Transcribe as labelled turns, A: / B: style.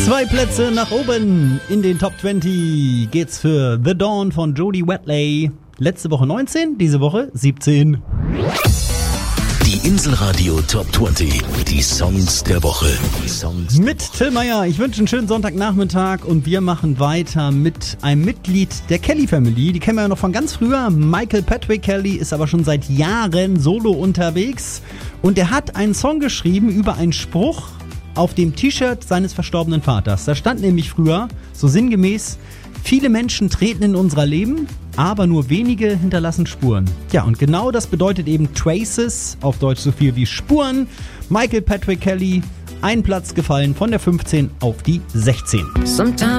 A: 2 Plätze nach oben in den Top 20 geht's für The Dawn von Jody Watley. Letzte Woche 19, diese Woche 17.
B: Die Inselradio Top 20, die Songs der Woche.
A: Mit Till Meyer, ich wünsche einen schönen Sonntagnachmittag und wir machen weiter mit einem Mitglied der Kelly Family. Die kennen wir ja noch von ganz früher. Michael Patrick Kelly ist aber schon seit Jahren solo unterwegs und er hat einen Song geschrieben über einen Spruch auf dem T-Shirt seines verstorbenen Vaters. Da stand nämlich früher, so sinngemäß: Viele Menschen treten in unser Leben, aber nur wenige hinterlassen Spuren. Ja, und genau das bedeutet eben Traces, auf Deutsch so viel wie Spuren. Michael Patrick Kelly, ein Platz gefallen von der 15 auf die 16.